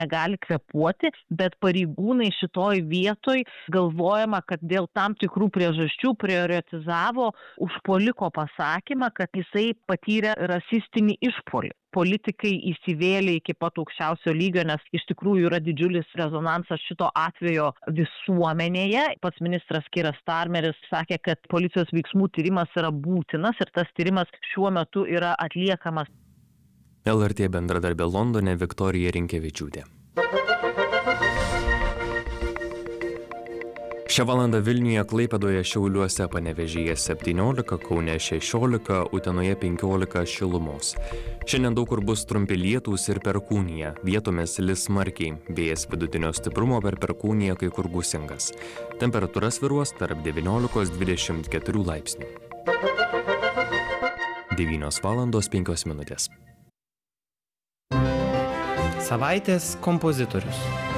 negali kvėpuoti, bet pareigūnai šitoj vietoj galvojama, kad dėl tam tikrų priežasčių prioritizavo užpuoliko pasakymą, kad jisai patyrė rasistinį išpuolį. Politikai įsivėlė iki pat aukščiausio lygio, nes iš tikrųjų yra didžiulis rezonansas šito atvejo visuomenėje. Pats ministras Keiras Starmeris sakė, kad policijos veiksmų tyrimas yra būtinas ir tas tyrimas šiuo metu yra atliekamas. LRT bendradarbė Londone Viktorija Rinkevičiūtė. Šią valandą Vilniuje, Klaipėdoje, Šiauliuose, Panevėžyje 17, Kaune 16, Utenoje 15 šilumos. Šiandien daug kur bus trumpi lietūs ir perkūnija, vietomis lis smarkiai, vėjas vidutinio stiprumo per perkūniją kai kur gūsingas. Temperatūra svyruos tarp 19–24 laipsnių. 9:05. Savaitės kompozitorius.